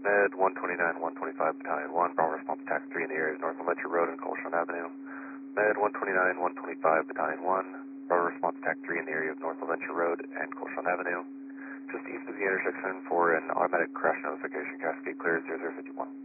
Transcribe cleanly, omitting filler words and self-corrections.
Med 129, 125, Battalion 1, Bravo response attack 3 in the area of North Ledger Road and Colshorn Avenue. Med 129, 125, Battalion 1, Bravo response attack 3 in the area of North Ledger Road and Colshorn Avenue. Just east of the intersection for an automatic crash notification, Cascade clear 0051.